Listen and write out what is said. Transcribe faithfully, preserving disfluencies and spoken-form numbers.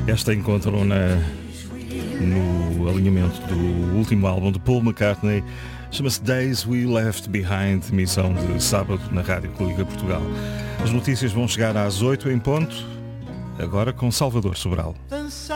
Esta encontram na, no alinhamento do último álbum de Paul McCartney. Chama-se Days We Left Behind, emissão de sábado na Rádio Clínica Portugal. As notícias vão chegar às oito em ponto, agora com Salvador Sobral.